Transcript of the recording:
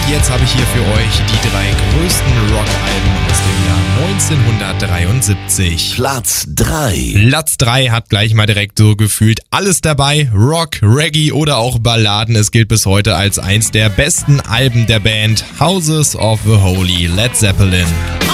jetzt habe ich hier für euch die 3 größten Rockalben aus dem Jahr 1973. Platz 3. Platz 3 hat gleich mal direkt so gefühlt alles dabei. Rock, Reggae oder auch Balladen. Es gilt bis heute als eins der besten Alben der Band Houses of the Holy, Led Zeppelin.